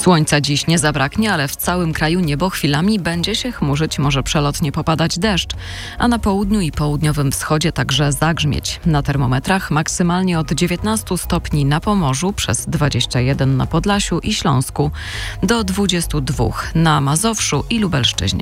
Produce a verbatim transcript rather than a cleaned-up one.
Słońca dziś nie zabraknie, ale w całym kraju niebo chwilami będzie się chmurzyć, może przelotnie popadać deszcz, a na południu i południowym wschodzie także zagrzmieć. Na termometrach maksymalnie od dziewiętnastu stopni na Pomorzu, przez dwadzieścia jeden na Podlasiu i Śląsku, do dwudziestu dwóch na Mazowszu i Lubelszczyźnie.